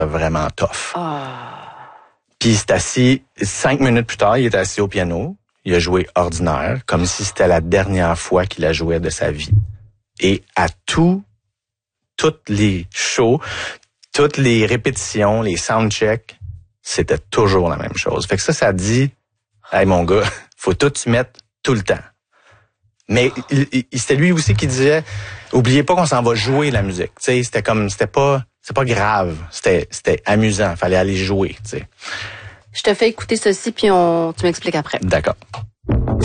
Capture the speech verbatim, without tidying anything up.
vraiment tough. Oh. Puis il s'est assis, cinq minutes plus tard, il est assis au piano. Il a joué ordinaire, comme si c'était la dernière fois qu'il a joué de sa vie. Et à tout, toutes les shows, toutes les répétitions, les soundchecks, c'était toujours la même chose. Fait que ça, ça dit, hey mon gars, faut tout se mettre tout le temps. Mais il, il, c'était lui aussi qui disait, oubliez pas qu'on s'en va jouer la musique. Tu sais, c'était comme, c'était pas, c'est pas grave, c'était, c'était amusant, fallait aller jouer. Tu sais. Je te fais écouter ceci puis on, tu m'expliques après. D'accord.